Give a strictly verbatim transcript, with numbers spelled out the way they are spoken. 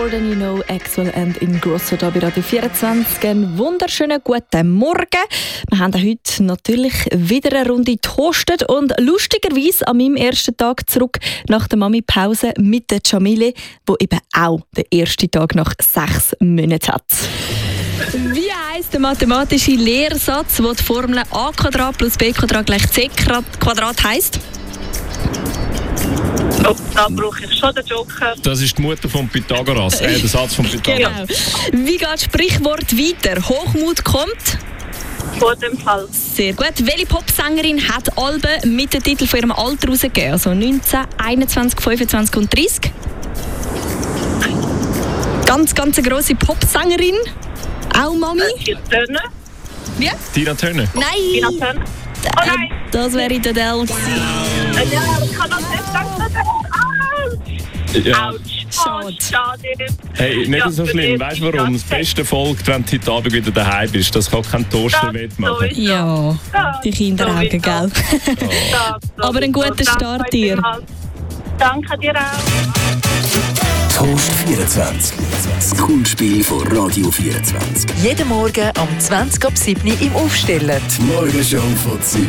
More Than You Know, Axwell and Ingrosso da bei Radio vierundzwanzig. Einen wunderschönen guten Morgen. Wir haben heute natürlich wieder eine Runde getoastet und lustigerweise an meinem ersten Tag zurück nach der Mami-Pause mit der Jamile, die eben auch den ersten Tag nach sechs Monaten hat. Wie heisst der mathematische Lehrsatz, wo die Formel a Quadrat plus b Quadrat gleich c Quadrat heisst? Oh, da brauche ich schon den Joker. Das ist die Mutter von Pythagoras, äh, der Satz von Pythagoras. Genau. Wie geht das Sprichwort weiter? Hochmut kommt? Vor dem Fall. Sehr gut. Welche Popsängerin hat Alben mit dem Titel von ihrem Alter rausgegeben? Also neunzehn, einundzwanzig, fünfundzwanzig und dreißig? Ganz, ganz eine grosse Popsängerin. Auch Mami? Tina Turner. Wie? Tina Turner? Nein! Tina Turner. Oh nein! Das wäre die Adele gewesen. Äh, Ja, ich kann das nicht sagen. Ja. Autsch. Schade. Oh, schade. Hey, nicht Ja, so schlimm. Weißt du warum? Das beste Volk, wenn du heute Abend wieder daheim bist. Das kann kein Toaster wettmachen. sowieso. Ja, Das die Kinderaugen, sowieso. gell? Das Aber einen sowieso. guten Start Danke dir. vielmals. Danke dir auch. Toast vierundzwanzig. Das Kunstspiel von Radio vierundzwanzig. Jeden Morgen um zwanzig ab sieben im Aufstellen. Die Morgenshow von